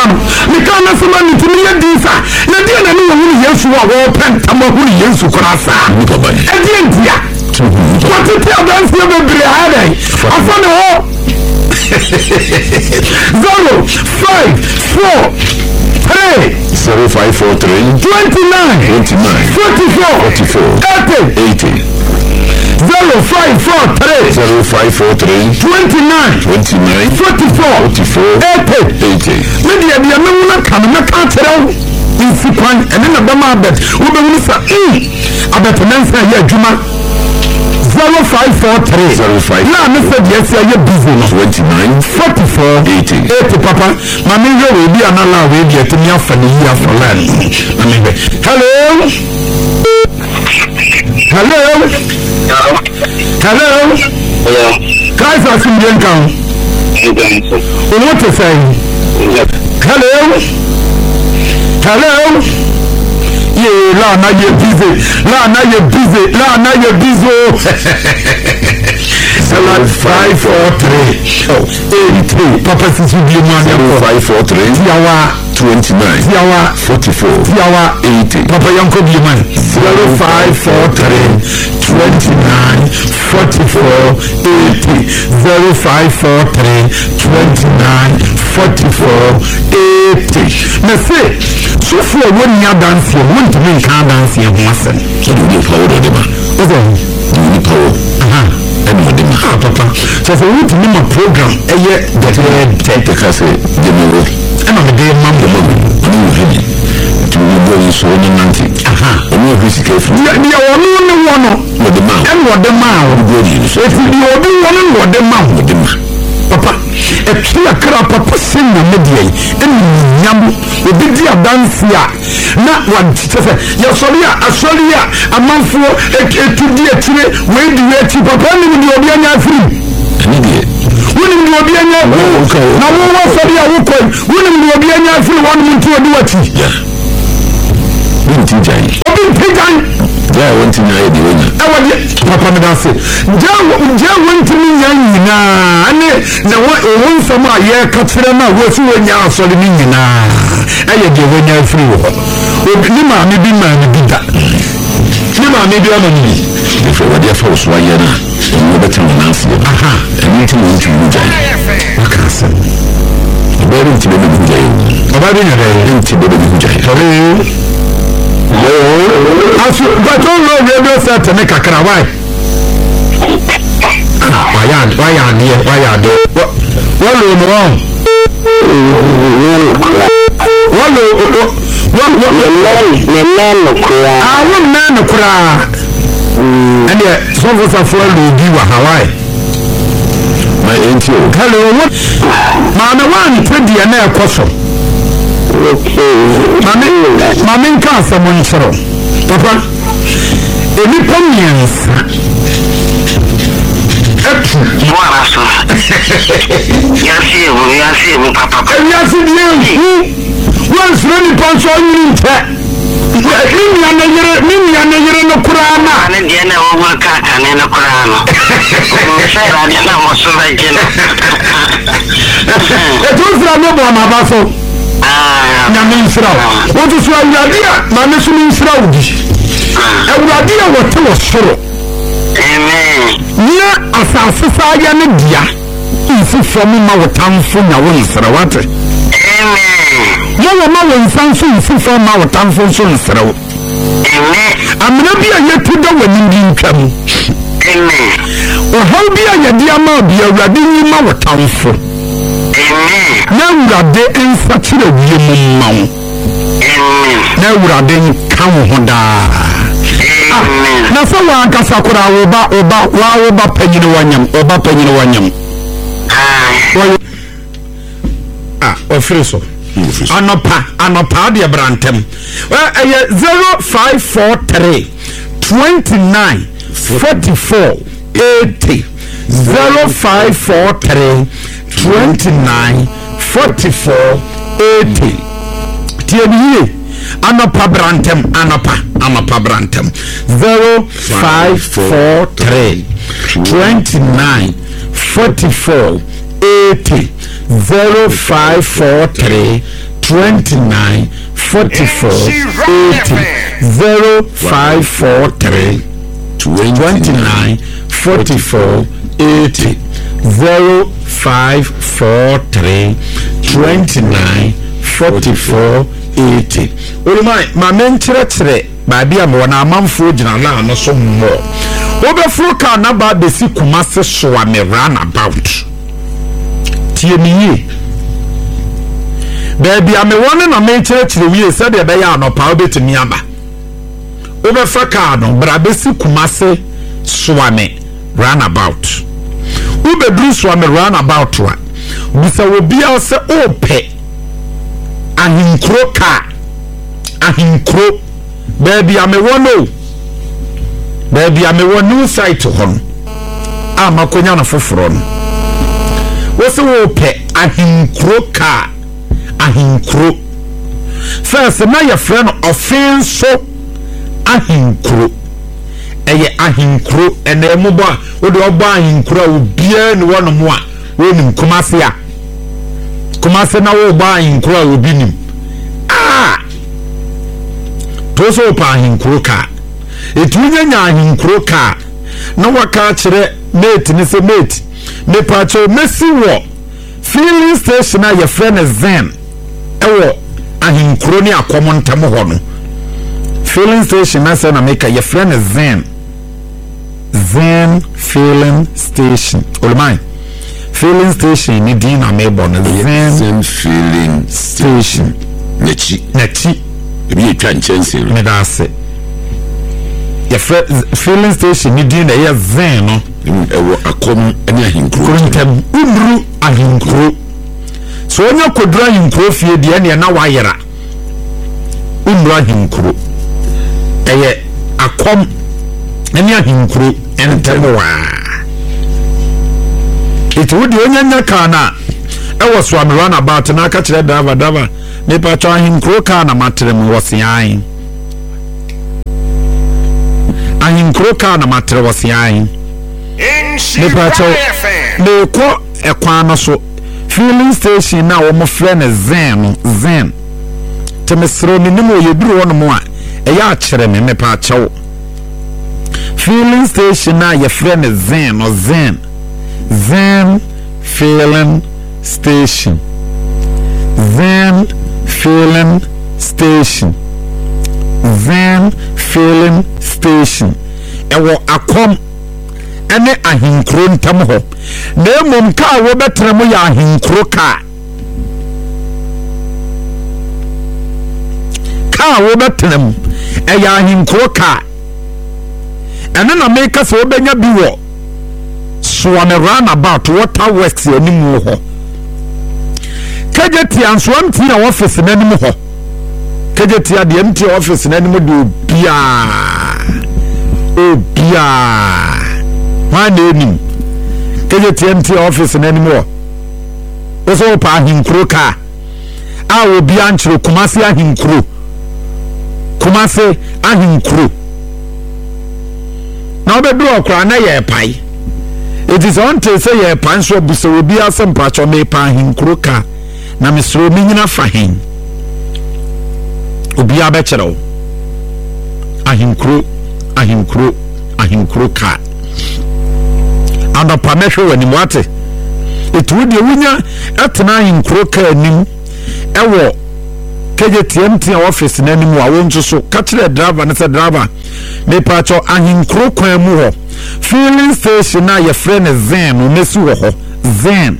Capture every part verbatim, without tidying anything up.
no me ka na so ma ni tumi ye di sa na dia na ni wo ni Yesu a wo penta ma hu ni Yesu kora sa e dia ntia what it tell them for the brihade afana ho zero five four three zero five four three twenty-nine twenty-nine forty-four forty-four eighty eighty zero five four three zero five four three twenty-nine twenty-nine forty-four forty-four eighty eighty media dia me wona kan me ka tero insi kwan ene na bema abet wo be woni sa eh abet nansa ya adwuma zero five four three zero five na me say dia say ya busy no twenty-nine forty-four eighty eighty papa ma me yo we bi anala we bi etimi afa ni ya for land na me be hello hello hello hello guys are seeing you come what to say hello hello yeah la na you busy la na you busy la na you busy zero five four three eighty papa sisi bi ma zero five four three yawa twenty-nine yawa forty-four yawa eighty papa yanko bi man zero five four three twenty-nine forty-four eighty zero five four three twenty-nine forty-four eighty na say so for one ya dance you want to make can dance you masen so do you power the man okay you power aha and what the man papa so for what me program eye that take the case the mo and on the day mam the mom no heavy to go in so no nanti aha no risk careful ya ya wono ne wono what the man and what the man go in so if you obi wono what the man what the man papa etua kra papa sen na media eni nyam obi di adansi a na wantete se ya sori a asori a amanfo etudi etire we di eti papa ni di obi anya afiri ani die woni di obi anya na wo wo sori a wo koi woni di obi anya afiri won muntu odi wati ya binti jai obi pigan ya wanti na yedi wona ewa de papa me dan se je je wanti ni nyan nyina ane na wo won fam a ye ka tire na wo si wo nya asori ni nyina aye de wo nya afiri wo obi ni ma me bi ma me bi da ni ma me bi ama ni if we dey for so aye na wo better na afi aha eni ti wo nti wo jai aka se bari nti be bi jai baba bi nya de nti be bi jai sorry asu but on no radio set me kakra why ah why and why and here why and what what lo no wrong what lo what what me me no kura ah what man no kura and yeah so for so for lo bi wa Hawaii my intro hello what ma me wan tedi na ekoso mami mami nka asamo nchero papa eni pomiensa etu wala so yasi ewu yasi ewu papa yasi die wan sreni panso yiri nte mimi ya neyere mimi ya neyere no kurana ane die na wo ka ka ne no kurana mo se ra dia na mo so ba gina etu sra no bo ma ba so ah na me nsra wo tu so awurade a ma me so me nsra wudi awurade a wote wo soro amen na asase sa ya ne dia nsi fam ma wotamfo na wo nsra wate amen yo wo ma wo nsanso nsi fam ma wotamfo so nsra wo amen amena bi a yetu da wani ndi ntwam amen o haw bi a yede ama bi awurade ni ma wotamfo amen na awurade ensa kire wie mu mawo amen na awurade nka wo hoda amen na so wa ankasa kora wo ba oba wa wo ba panyine wanyam oba panyine wanyam ah ah ofiri so anopa anopa de brantem eh zero five four three twenty-nine forty-four eighty zero five four three twenty-nine forty-four eighty tiye anopa brantem anopa anopa brantem zero five four three twenty-nine forty-four eighty zero five four three twenty-nine forty-four eighty zero five four three twenty-nine forty-four eighty zero five four three twenty-nine forty-four eighty. Olumai ma menkyerɛkyerɛ baabi a mewɔ na amanfoɔ gyina la no so mmɔ wobɛforo ka na ba besi Kumase so a me run about tie niye baabi a mewɔ no na menkyerɛkyerɛ wie sɛdeɛ ɛbɛyɛ anɔpa wobɛtumi aba wobɛfa ka no bra besi Kumase so a me run about wobɛduru so a me run about a bisa wobia sɛ opɛ ahinkro ka ahinkro baby a me wono baby a me wonu site hon a makonya na foforo no wo se wo pe ahinkro ka ahinkro first na your friend offense so ahinkro eye ahinkro ene mubo a wo de obo ahinkro a obia ni wono mo a wonim Kumase a Kumase na wo ba ahinkro a obi nim ah toso pa ahinkro ka etunya nya ahinkro ka na waka kire mate ni se mate me pa cho mesi wo filling station a your friend Zen ewo ahinkro ni akomo ntam ho no filling station na se na make your friend Zen Zen filling station olmai filling station ni din na me bon Zen Zen filling station nechi nechi ebi etwa nchense me da se your filling station ni din na ye Zen no ewo akom ene ahinkro ntam umru ahinkro so onya kodura ahinkro fie de ene na wayera umru ahinkro eye akom ene ahinkro entam wa ito wodi onya nya kana ewo so am run about na aka kire dava dava ne pa cho ahinkro kana matrem wosian ahinkro kana matre wosian ne pa cho ne ko ekwan no so filling station na wo mo frɛ ne Zen Zen temesro ni nimo yeduru wono mo a eya a kire me ne pa cho filling station na ye frɛ ne Zen no Zen Zen filling station Zen filling station Zen filling station ewo akom ene ahinkro ntam ho na emom ka wo betre mo ya ahinkro ka ka wo betre mo e ya ahinkro ka ene na make so obenya bi wo so am run about water works animu ho kejeti anso amti na office na animu ho kejeti ade amti office na animu de obia obia wane nim kejeti amti office na animu ho oso pa ahinkro ka a obia nchiro Kumase ahinkro Kumase ahinkro na obedu okra na ye pai it is on to say ye pan so buso obi asem pacho me pa ahinkro ka na mesro mi nyina fa hen obi abekero ahinkro ahinkro ahinkro ka ando pa mehwe wani mwate etu de wunya etena ahinkro ka anim ewo keje T M T office na anim a wonso so ka kire driver na se driver me pacho ahinkro kwa mu ho filling station na your friend Zen o mesu wo ho Zen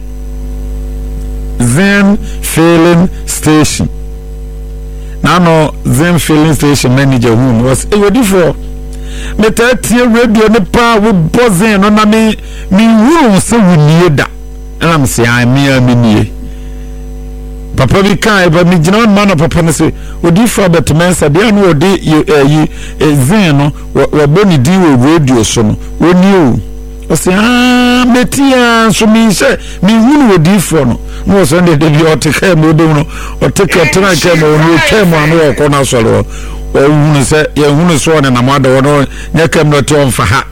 Zen filling station now no Zen filling station manager who was e ready for me thirty radio ne pa wo bozen no na me me wuru se wunie da na me say I me amenie papa bi kai ba mi gina man no papa ne se odi for betmensa de no odi yi Zen no wo boni di wo radio so no oni o o se ah metia so mi se mi hunu odi for no no so de de bi o te kai mo do no o te kai tena kai mo no kai mo anu o ko na so lo o hunu se ye hunu so ne na mo da wo no nya kai mo te on fa ha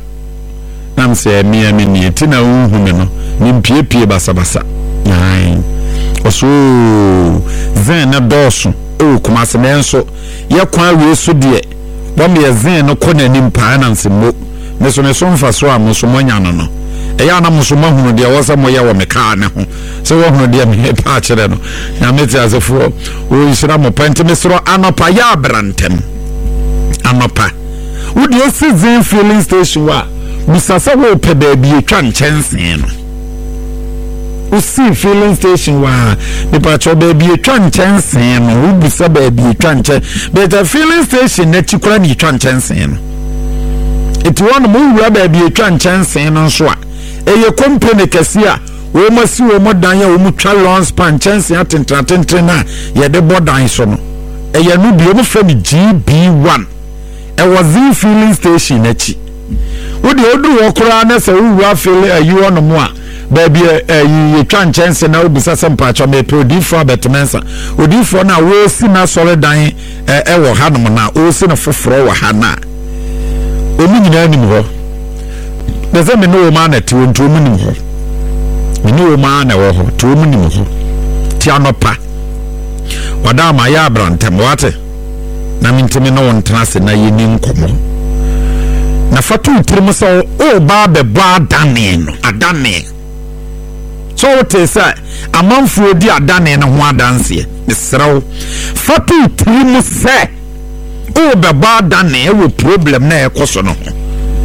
nam se mi ami ni ti na hunu no ni mpie pie basa basa ai oso zen na dɔɔso e kuma se nenso ye kwan we so de bo me zen no kɔ nanim paa na nsemo me so me so mfa so a mo so monya no no e ya na mo so mahunu de wo se mo ye wo me ka ne ho se wo hunu de me pa kire no na meti asefo o yisira mo pante me soro anopa ya brantem anopa wo de season filling station wa bisasa wo pe ba bi etwa nchensen no o see filling station wa me pa cho ba bi etwa nchensen no wo bisa ba bi etwa nche but the filling station na chikura ni etwa nchensen no eti won mo wura ba bi etwa nchensen no so a eye company kese a wo masi wo modan ya wo mutwa long span nchensen atentratentre na ye de bodan so no eye no bi o fa mi G B one e was the filling station achi wo de odu wo kura na se wo wura fill ayi wono mo a ba bi ayi twa nchensen na obisa sempa cho me produce for betmensa odi for na wo si na sole dan e e wo hanom na o si na foforo wo ha na omu nyina nim ho dese me no ma na ti won to mu nim ho me no ma na wo ho to mu nim ho ti anopa wada ma ya abrantem wate na mintimi no wontena se na yeni nkomo na fatu tirim so o ba be ba adane no adane so wote say amanfo di adane no ho adanse mesrew fatu tirim se o be ba adane e wo problem na e koso no ho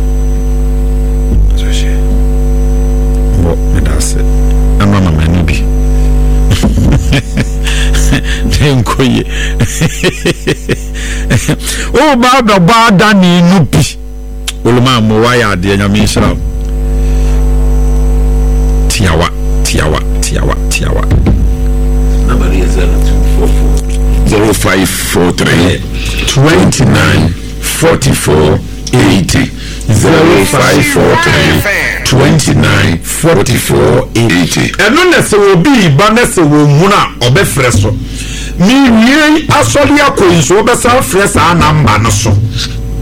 so she wo me da se ama mama ni bi denkoye o ba ba ba dani nubi oluma mo wa ya de nyame shira tiawa tiawa tiawa tiawa number is zero five four three twenty-nine forty-four eighty zero five four three twenty-nine forty-four eighty eno na se obi ba na se wo muna obefre so mi wie asori akoyin so obesa fresa na mba no so